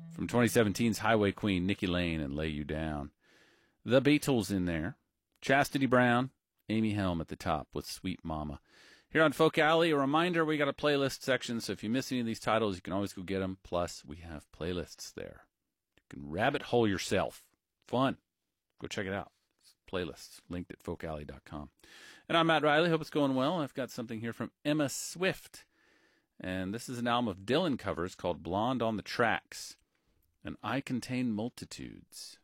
From 2017's Highway Queen, Nikki Lane and Lay You Down. The Beatles in there. Chastity Brown, Amy Helm at the top with Sweet Mama. Here on Folk Alley, a reminder, we got a playlist section, so if you miss any of these titles, you can always go get them. Plus, we have playlists there. You can rabbit hole yourself. Fun. Go check it out. It's playlists, linked at folkalley.com. And I'm Matt Riley. Hope it's going well. I've got something here from Emma Swift. And this is an album of Dylan covers called Blonde on the Tracks. And I Contain Multitudes.